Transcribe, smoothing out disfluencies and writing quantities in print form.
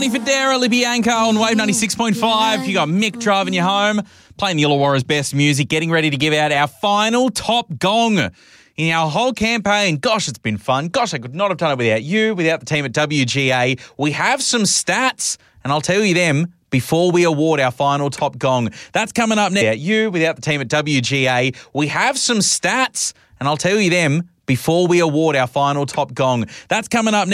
Danny Federa, Libbianca on Wave 96.5. You got Mick driving you home, playing the Illawarra's best music, getting ready to give out our final top gong in our whole campaign. Gosh, it's been fun. Gosh, I could not have done it without you, without the team at WGA. We have some stats, and I'll tell you them before we award our final top gong. That's coming up next. Without the team at WGA. We have some stats, and I'll tell you them before we award our final top gong. That's coming up next.